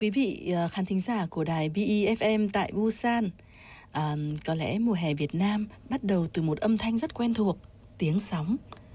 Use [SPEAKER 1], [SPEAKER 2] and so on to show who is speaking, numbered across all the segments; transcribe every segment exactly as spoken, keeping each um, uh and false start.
[SPEAKER 1] Quý vị ờ, khán thính giả của đài bê e ép em tại Busan, à, có lẽ mùa hè Việt Nam bắt đầu từ một âm thanh rất quen thuộc, tiếng sóng.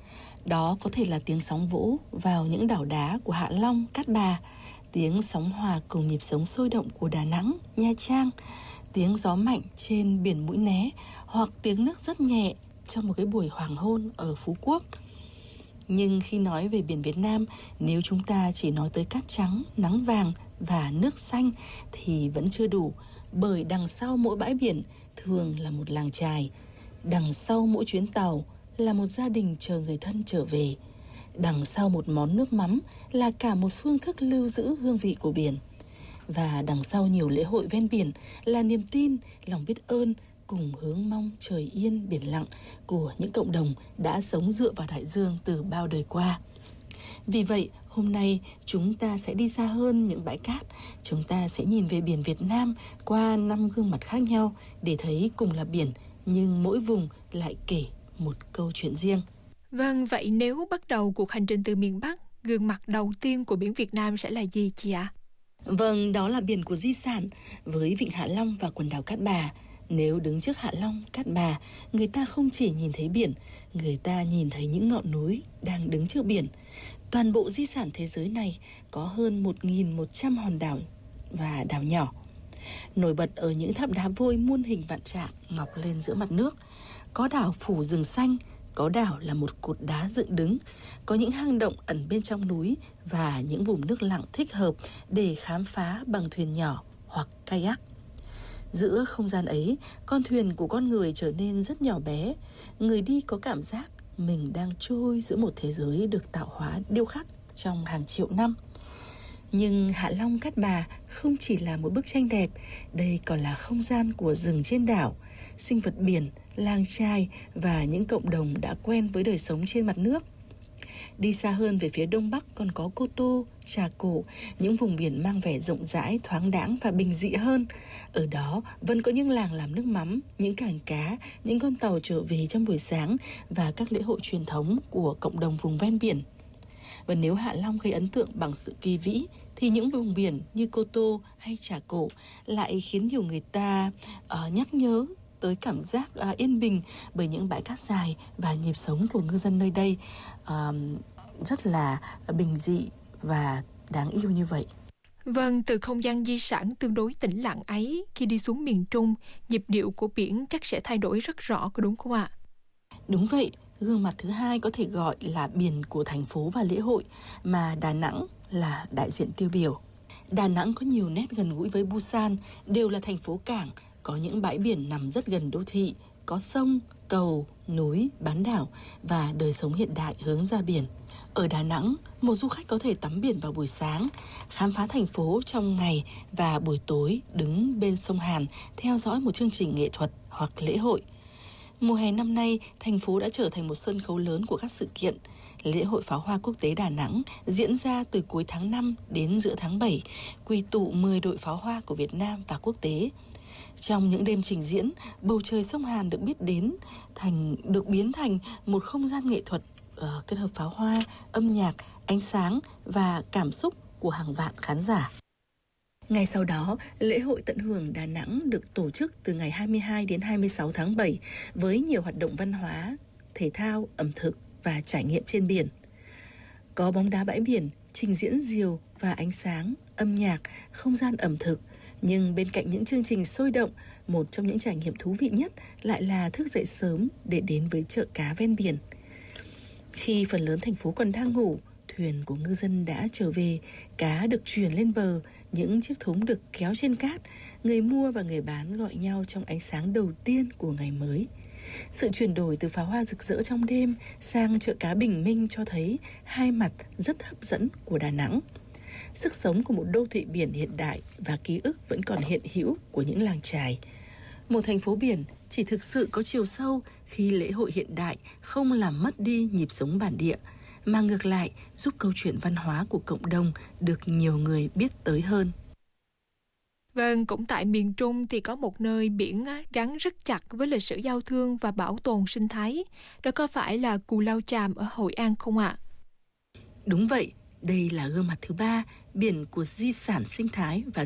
[SPEAKER 1] Đó có thể là tiếng sóng vỗ vào những đảo đá của Hạ Long, Cát Bà, tiếng sóng hòa cùng nhịp sống sôi động của Đà Nẵng, Nha Trang, tiếng gió mạnh trên biển Mũi Né, hoặc tiếng nước rất nhẹ trong một cái buổi hoàng hôn ở Phú Quốc. Nhưng khi nói về biển Việt Nam, nếu chúng ta chỉ nói tới cát trắng, nắng vàng và nước xanh thì vẫn chưa đủ, bởi đằng sau mỗi bãi biển thường là một làng chài, đằng sau mỗi chuyến tàu là một gia đình chờ người thân trở về, đằng sau một món nước mắm là cả một phương thức lưu giữ hương vị của biển, và đằng sau nhiều lễ hội ven biển là niềm tin, lòng biết ơn cùng hướng mong trời yên biển lặng của những cộng đồng đã sống dựa vào đại dương từ bao đời qua. Vì vậy, hôm nay chúng ta sẽ đi xa hơn những bãi cát, chúng ta sẽ nhìn về biển Việt Nam qua năm gương mặt khác nhau để thấy cùng là biển nhưng mỗi vùng lại kể một câu chuyện riêng.
[SPEAKER 2] Vâng, vậy nếu bắt đầu cuộc hành trình từ miền Bắc, gương mặt đầu tiên của biển Việt Nam sẽ là gì chị ạ?
[SPEAKER 1] Vâng, đó là biển của di sản với vịnh Hạ Long và quần đảo Cát Bà. Nếu đứng trước Hạ Long, Cát Bà, người ta không chỉ nhìn thấy biển, người ta nhìn thấy những ngọn núi đang đứng trước biển. Toàn bộ di sản thế giới này có hơn một nghìn một trăm hòn đảo và đảo nhỏ. Nổi bật ở những tháp đá vôi muôn hình vạn trạng mọc lên giữa mặt nước. Có đảo phủ rừng xanh, có đảo là một cột đá dựng đứng, có những hang động ẩn bên trong núi và những vùng nước lặng thích hợp để khám phá bằng thuyền nhỏ hoặc kayak. Giữa không gian ấy, con thuyền của con người trở nên rất nhỏ bé. Người đi có cảm giác mình đang trôi giữa một thế giới được tạo hóa điêu khắc trong hàng triệu năm. Nhưng Hạ Long Cát Bà không chỉ là một bức tranh đẹp, đây còn là không gian của rừng trên đảo, sinh vật biển, làng chài và những cộng đồng đã quen với đời sống trên mặt nước. Đi xa hơn về phía đông bắc còn có Cô Tô, Trà Cổ, những vùng biển mang vẻ rộng rãi, thoáng đãng và bình dị hơn. Ở đó vẫn có những làng làm nước mắm, những cảng cá, những con tàu trở về trong buổi sáng và các lễ hội truyền thống của cộng đồng vùng ven biển. Và nếu Hạ Long gây ấn tượng bằng sự kỳ vĩ, thì những vùng biển như Cô Tô hay Trà Cổ lại khiến nhiều người ta uh, nhắc nhớ tới cảm giác uh, yên bình bởi những bãi cát dài và nhịp sống của ngư dân nơi đây uh, rất là bình dị và đáng yêu như vậy.
[SPEAKER 2] Vâng, từ không gian di sản tương đối tĩnh lặng ấy, khi đi xuống miền Trung, nhịp điệu của biển chắc sẽ thay đổi rất rõ, có đúng không ạ?
[SPEAKER 1] Đúng vậy, gương mặt thứ hai có thể gọi là biển của thành phố và lễ hội, mà Đà Nẵng là đại diện tiêu biểu. Đà Nẵng có nhiều nét gần gũi với Busan, đều là thành phố cảng, có những bãi biển nằm rất gần đô thị, có sông, cầu, núi, bán đảo và đời sống hiện đại hướng ra biển. Ở Đà Nẵng, một du khách có thể tắm biển vào buổi sáng, khám phá thành phố trong ngày và buổi tối đứng bên sông Hàn theo dõi một chương trình nghệ thuật hoặc lễ hội. Mùa hè năm nay, thành phố đã trở thành một sân khấu lớn của các sự kiện. Lễ hội pháo hoa quốc tế Đà Nẵng diễn ra từ cuối tháng năm đến giữa tháng bảy, quy tụ mười đội pháo hoa của Việt Nam và quốc tế. Trong những đêm trình diễn, bầu trời sông Hàn được biết đến thành được biến thành một không gian nghệ thuật uh, kết hợp pháo hoa, âm nhạc, ánh sáng và cảm xúc của hàng vạn khán giả. Ngay sau đó, lễ hội Tận hưởng Đà Nẵng được tổ chức từ ngày hai mươi hai đến hai mươi sáu tháng bảy với nhiều hoạt động văn hóa, thể thao, ẩm thực và trải nghiệm trên biển. Có bóng đá bãi biển, trình diễn diều và ánh sáng, âm nhạc, không gian ẩm thực. Nhưng bên cạnh những chương trình sôi động, một trong những trải nghiệm thú vị nhất lại là thức dậy sớm để đến với chợ cá ven biển. Khi phần lớn thành phố còn đang ngủ, thuyền của ngư dân đã trở về, cá được chuyển lên bờ, những chiếc thúng được kéo trên cát, người mua và người bán gọi nhau trong ánh sáng đầu tiên của ngày mới. Sự chuyển đổi từ pháo hoa rực rỡ trong đêm sang chợ cá bình minh cho thấy hai mặt rất hấp dẫn của Đà Nẵng. Sức sống của một đô thị biển hiện đại và ký ức vẫn còn hiện hữu của những làng chài. Một thành phố biển chỉ thực sự có chiều sâu khi lễ hội hiện đại không làm mất đi nhịp sống bản địa, mà ngược lại giúp câu chuyện văn hóa của cộng đồng được nhiều người biết tới hơn.
[SPEAKER 2] Vâng, cũng tại miền Trung thì có một nơi biển gắn rất chặt với lịch sử giao thương và bảo tồn sinh thái. Đó có phải là Cù Lao Chàm ở Hội An không ạ?
[SPEAKER 1] Đúng vậy, Đây là gương mặt thứ ba, biển của di sản sinh thái và